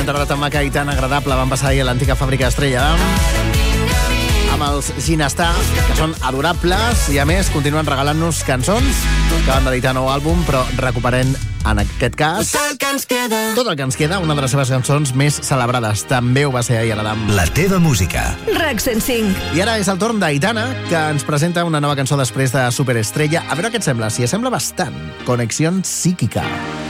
tarda tan maca i tan agradable. Vam passar ahir a l'antiga fàbrica Estrella amb els Ginestar, que són adorables i a més continuen regalant-nos cançons que van dedicar nou àlbum, però recuperem en aquest cas tot el que ens queda, una de les seves cançons més celebrades. També ho va ser ahir a l'Adam. La teva música. RAC 105. I ara és el torn d'Aitana, que ens presenta una nova cançó després de Superestrella. A veure què et sembla, si et sembla bastant. Conexión psíquica.